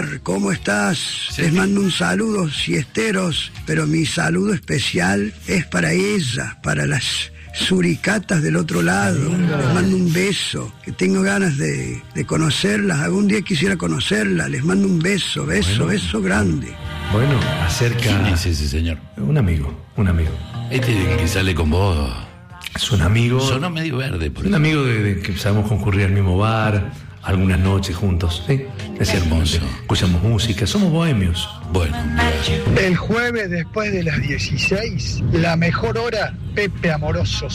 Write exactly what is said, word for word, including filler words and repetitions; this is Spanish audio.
Pilar, ¿cómo estás? Sí. Les mando un saludo, siesteros, pero mi saludo especial es para ella, para las suricatas del otro lado. Les mando un beso, que tengo ganas de, de conocerlas. Algún día quisiera conocerlas. Les mando un beso, beso, Bueno. beso grande. Bueno, acerca... ¿Quién es ese señor? Un amigo, un amigo. Este que sale con vos. Es un amigo... Sonó medio verde, por Un eso. amigo de, de que sabemos concurrir al mismo bar, algunas noches juntos. Sí, es Hermoso. Escuchamos música, somos bohemios. Bueno, mira. El jueves después de las dieciséis, la mejor hora, Pepe Amoroso.